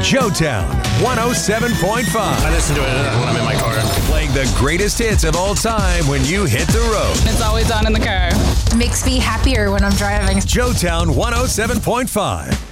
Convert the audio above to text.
Joetown 107.5. I listen to it when I'm in my car. Playing the greatest hits of all time when you hit the road. It's always on in the car. Makes me happier when I'm driving. Joetown 107.5.